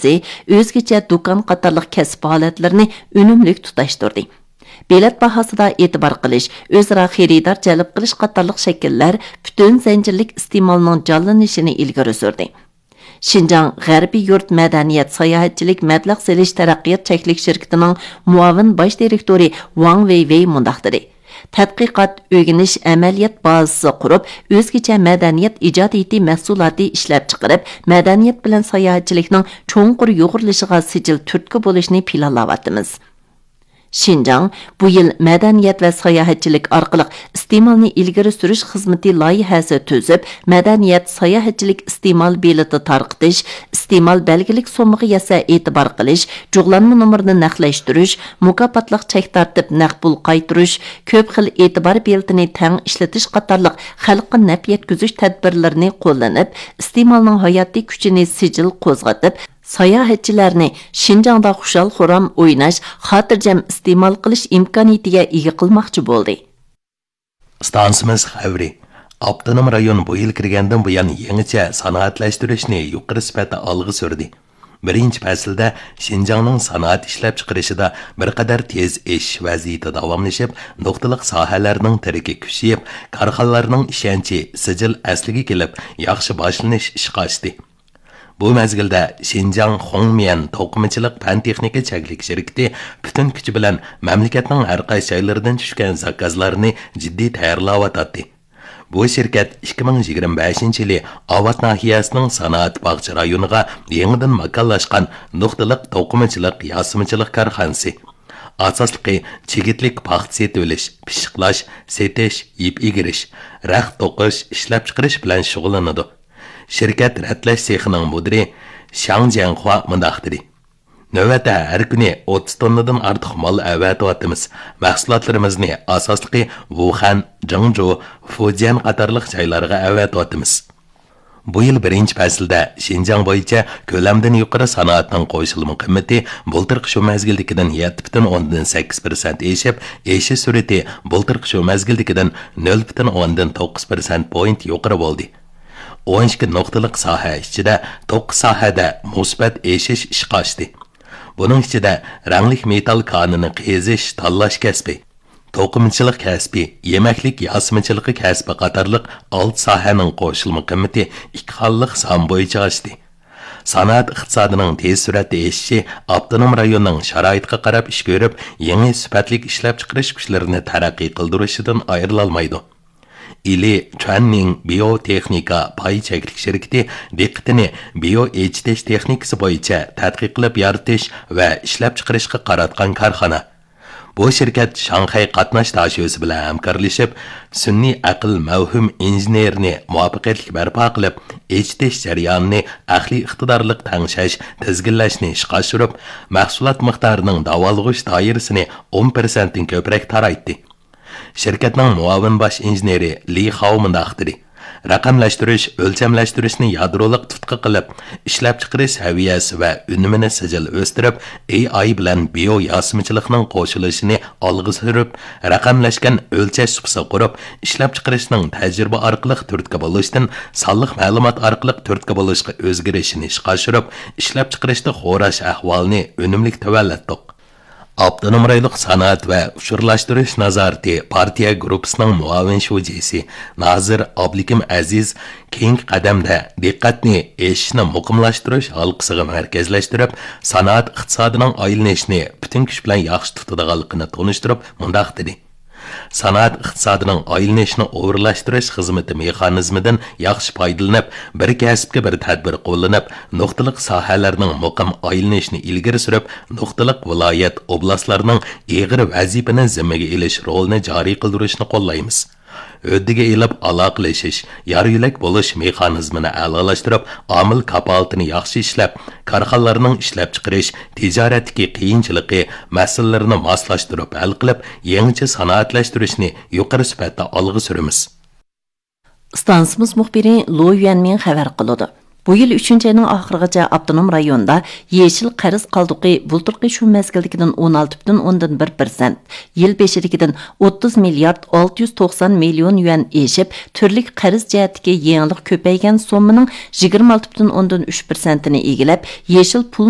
savdosi, o'zgacha do'kon qatorliq kasb holatlarini unumli tutashtirdi. Bilet bahasida e'tibor qilish, o'zaro xaridor jalb qilish qatorliq shakllar butun zanjirlik iste'molning jonlanishini ilgari surdi. Şinjan G'arbiy yurt madaniyat sayohatchilik mablag' selish taraqqiyot cheklik shirkatining muavin bosh direktori Wang Weiwei mundaq dedi. Tadqiqot, o'rganish, amaliyot bazasi qurib, o'zgacha madaniyat ijodiyati mahsuloti ishlab chiqarib, madaniyat bilan sayohatchilikning cho'nqur yo'g'rilishiga sijil turtki bo'lishni planlayapmiz. Şinjan bu yil madaniyat va sayohatchilik orqali iste'molni ilgari surish xizmati loyihasi tuzib, madaniyat sayohatchilik iste'mol bileti tarqitish, iste'mol belgilik so'miga yasa e'tibor qilish, jug'lanma nomerini naqlashtirish, mukofotliq chek tartib naq pul qaytirish, ko'p xil e'tibor beletini tang ishlatish qatorliq xalqqa naf yetkazish tadbirlarini qo'llanib, iste'molning hayotiy kuchini sijil qo'zg'atib, sayohatchilarni Şinjangda xushal-xuram o'ynash, xotirjam iste'mol qilish imkoniyatiga ega qilmoqchi bo'ldi. Stansimiz xavri. Avtonom rayon bu yil kirgandan buyon yangicha sanoatlashtirishni yuqori sifatda olg'a surdi. Birinchi faslda Şinjangning sanoat ishlab chiqarishida bir qadar tez ish vaziyati davomlashib, nuqtaliq sohalarning tiriki kuchayib, korxonalarning ishonchi sijil asliga kelib, yaxshi boshlanish ishga oshdi. Bu mezgilda Şinjan Hongmian to'qimachilik fan texnika cheklik shirkati butun kuchi bilan mamlakatning har qaysi joylaridan tushgan zakazlarni jiddiy tayyorlayotdi. Bu shirkat 2025-yili Avat nahiyasining sanoat bog'cha rayoniga yangidan makonlashgan nuqtaliq to'qimachilik yasimichilik korxonasi. Asosliqi chigitlik paxt setilish, pishiqlash, setish, ip egirish, raxt to'qish, ishlab chiqarish bilan shug'ullanadi. Şirket rətləş sexining müdiri Xiang Jianhua mundaq dedi. Növətdə hər günü 30 tonnadan artıq mal əvətyapmiz. Mahsulotlarimizni asosliqi Wuhan, Zhengzhou, Fujian qatorliq joylarga əvətyapmiz. Bu yil birinchi faslda Şinjan bo'yicha ko'lamdan yuqori sanoatning qo'shilma qiymati bultirqi shu mezgildagidan 7.8% eshib, eshi surati bultirqi shu mezgildagidan 0.9% point yuqori bo'ldi. 12 nuqtaliq soha ichida 9 sohada musbat eshish ishga oshdi. Buning ichida ranglik metal konini qizish, tanlash kasbi, to'qimachilik kasbi, yemaklik yasimichiligi kasbi qatorliq 6 sohaning qo'shilma qiymati 2 xillik son bo'yicha oshdi. Sanoat iqtisodining tez suratda eshishi avtonom rayonning sharoitiga qarab ish ko'rib, yangi sifatli ishlab chiqarish kuchlarini taraqqiy qildirishidan ayrilolmaydi. İli Chuanning biotexnika pay cheklik shirkati diqqatini bioetish texnikasi bo'yicha tadqiq qilib yaratish va ishlab chiqarishga qaratgan korxona. Bu shirkat Shanxay qatnash tashiyosi bilan hamkorlashib, sun'iy aql mavhum injenerni muvaffaqiyatli barpo qilib, etish jarayonini aqliy iqtidorliq tangshash, tizginlashni ishga oshirib, mahsulot miqdorining davolg'ish doirasini 10% dan ko'proq taraytdi. Şirketning muavin bosh injeneri Li Hao mundaq dedi. Raqamlashtirish, o'lchamlashtirishni yadroliq tutqi qilib, ishlab chiqarish saviyasi va unumini sijil o'stirib, AI bilan bio yasimichilikning qo'shilishini olg'a surib, raqamlashgan o'lchash suqsi qurib, ishlab chiqarishning tajriba orqali turtki bo'lishdan sonliq ma'lumot orqali turtki bo'lishga o'zgarishini ishga oshirib, ishlab chiqarishda xo'rash ahvolini unumli tavallatdik. Avtonom rayonlik sanoat va ushurlashtirish nazorati partiya gruppasining muavin shujisi Nazir Oblikim Aziz keng qadamda diqqatni eshishni muqimlashtirish halqasiga markazlashtirib, sanoat iqtisodining aylanishini butun kuch bilan yaxshi tutadiganligini tunishtirib, mundaq dedi. Sanoat iqtisodining aylanishini o'g'irlashtirish xizmati mexanizmidan yaxshi foydalanib, bir kasbga bir tadbir qo'llanib, nuqtaliq sohalarning muqim aylanishini ilgari surib, nuqtaliq viloyat oblastlarning eg'ir vazifani zimmaga ilish rolini joriy qildirishni qo'llaymiz. Öddiga elib aloqalashish, yariylik bo'lish mexanizmini a'lolashtirib, omil kapolatini yaxshi ishlab, korxonalarning ishlab chiqarish, tijoratdagi qiyinchiligi masalalarini moslashtirib, hal qilib, yangicha sanoatlashtirishni yuqori sifatda olg'a suramiz. Stansimiz muxbiri Lo Yuanming xabar qildi. Bu yil 3-ayning oxirigacha avtonom rayonda yeşil qarz qalduqi bulturqi shu mezgildikidan 16.1%, yil beshidikidan 30 milliard 690 million yuan eshib, turlik qarz jihatdagi yangilik ko'paygan sommaning 26.3%ni egilab, yeşil pul